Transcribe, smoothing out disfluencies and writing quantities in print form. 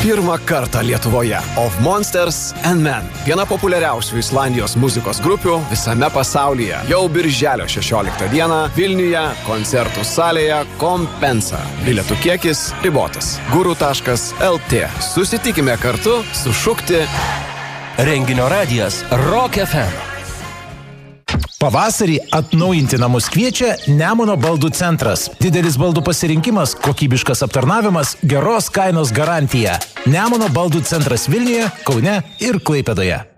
Pirmą kartą Lietuvoje Of Monsters and Men. Viena populiariausių Islandijos muzikos grupių visame pasaulyje. Jau birželio 16 dieną Vilniuje koncertų salėje Kompensa. Bilietų kiekis ribotas. Guru.lt. Susitikime kartu sušukti. Renginio radijas Rock FM. Pavasarį atnaujinti namus kviečia Nemuno baldų centras. Didelis baldų pasirinkimas, kokybiškas aptarnavimas, geros kainos garantija. Nemuno baldų centras Vilniuje, Kaune ir Klaipėdoje.